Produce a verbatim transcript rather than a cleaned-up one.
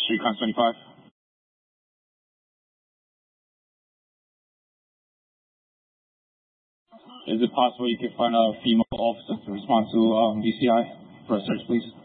Street Crime twenty-five. Is it possible you could find a female officer to respond to um, D C I for a search, please?